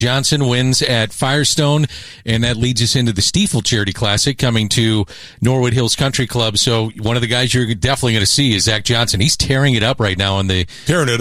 Johnson wins at Firestone, and that leads us into the Stiefel Charity Classic coming to Norwood Hills Country Club. So one of the guys you're definitely going to see is Zach Johnson. He's tearing it up right now on the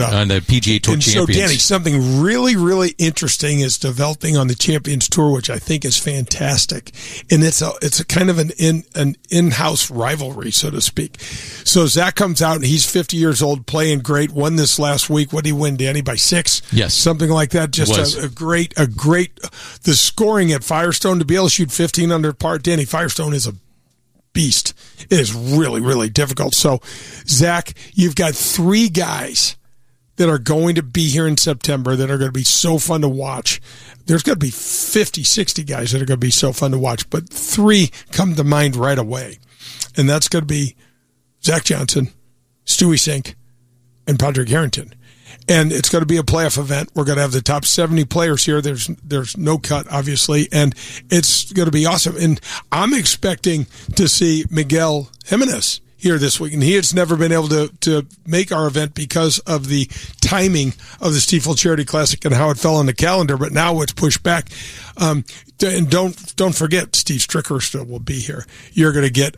PGA Tour and Champions. So, Danny, something really, really interesting is developing on the Champions Tour, which I think is fantastic. And it's a kind of an in-house rivalry, so to speak. So Zach comes out, and he's 50 years old, playing great. Won this last week. What did he win, Danny? By 6? Yes. Something like that. Just a great, the scoring at Firestone to be able to shoot 15 under par. Danny, Firestone is a beast. It is really, really difficult. So, Zach, you've got 3 guys that are going to be here in September that are going to be so fun to watch. There's going to be 50, 60 guys that are going to be so fun to watch, but 3 come to mind right away. And that's going to be Zach Johnson, Stewie Cink, and Padraig Harrington. And it's going to be a playoff event. We're going to have the top 70 players here. There's no cut, obviously, and it's going to be awesome. And I'm expecting to see Miguel Jimenez here this week. And he has never been able to make our event because of the timing of the Stiefel Charity Classic and how it fell on the calendar. But now it's pushed back. And don't forget, Steve Stricker still will be here. You're going to get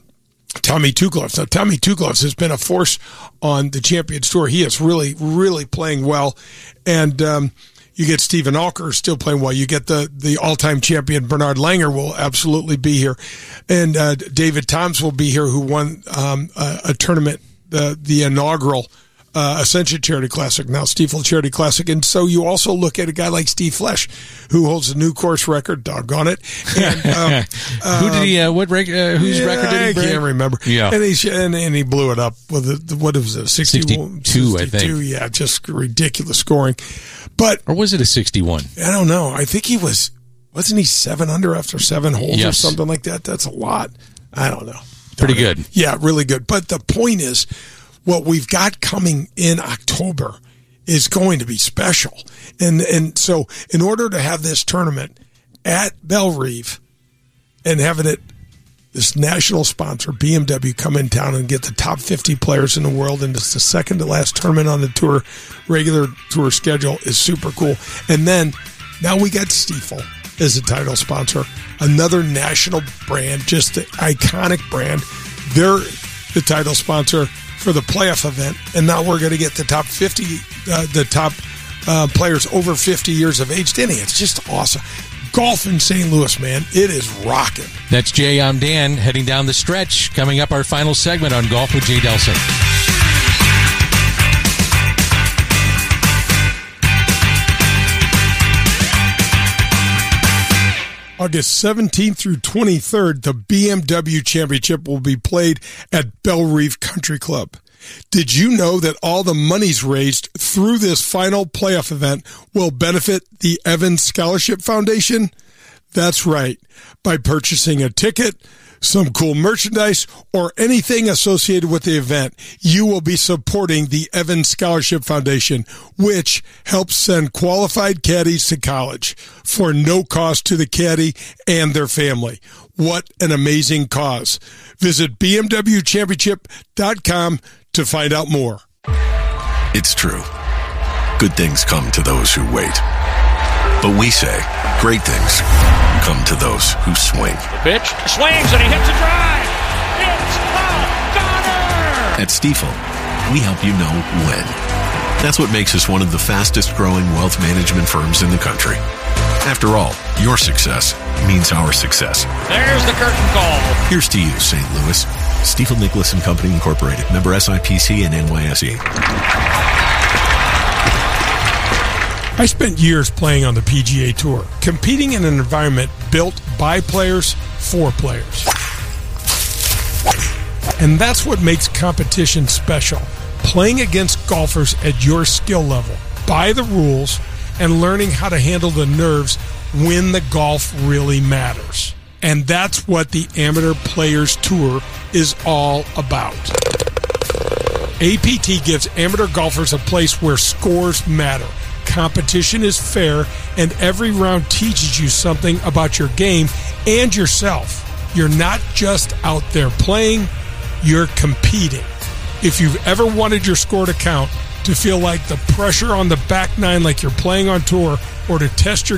Tommy Two Gloves. Now, Tommy Two Gloves has been a force on the Champions Tour. He is really, really playing well. And you get Stephen Alker still playing well. You get the all-time champion Bernard Langer will absolutely be here. And David Toms will be here, who won a tournament, the inaugural Ascension Charity Classic, now Stiefel Charity Classic. And so you also look at a guy like Steve Flesch, who holds a new course record, doggone it. And, whose record did he break? I can't remember. Yeah. And he blew it up with what was it, 62, I think. Yeah, just ridiculous scoring. Or was it a 61? I don't know. I think he wasn't he 7 under after 7 holes or something like that? That's a lot. I don't know. Pretty good. Yeah, really good. But the point is, what we've got coming in October is going to be special. And so in order to have this tournament at Bellerive and having it, this national sponsor, BMW, come in town and get the top 50 players in the world, and it's the second to last tournament on the tour, regular tour schedule, is super cool. And then now we got Stiefel as a title sponsor, another national brand, just the iconic brand. They're the title sponsor for the playoff event, and now we're going to get the top 50, the top players over 50 years of age. Danny, it's just awesome. Golf in St. Louis, man, it is rocking. That's Jay. I'm Dan. Heading down the stretch. Coming up, our final segment on Golf with Jay Delsing. August 17th through 23rd, the BMW Championship will be played at Bellerive Country Club. Did you know that all the monies raised through this final playoff event will benefit the Evans Scholarship Foundation? That's right. By purchasing a ticket, some cool merchandise, or anything associated with the event, you will be supporting the Evans Scholarship Foundation, which helps send qualified caddies to college for no cost to the caddy and their family. What an amazing cause. Visit BMWChampionship.com to find out more. It's true. Good things come to those who wait. But we say great things come to those who swing. The pitch swings and he hits a drive. It's a goner! At Stiefel, we help you know when. That's what makes us one of the fastest growing wealth management firms in the country. After all, your success means our success. There's the curtain call. Here's to you, St. Louis. Stiefel Nicholas and Company Incorporated. Member SIPC and NYSE. I spent years playing on the PGA Tour, competing in an environment built by players for players. And that's what makes competition special. Playing against golfers at your skill level, by the rules, and learning how to handle the nerves when the golf really matters. And that's what the Amateur Players Tour is all about. APT gives amateur golfers a place where scores matter. Competition is fair, and every round teaches you something about your game and yourself. You're not just out there playing, you're competing. If you've ever wanted your score to count, to feel like the pressure on the back nine like you're playing on tour, or to test your